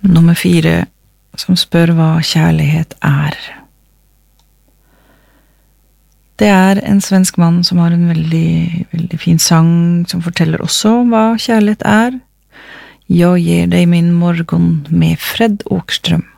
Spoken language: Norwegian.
Nummer 4, som spør hva kjærlighet er. Det er en svensk mann som har en veldig, veldig fin sang, som forteller også hva kjærlighet er. Jeg gir deg min morgen med Fred Åkerström.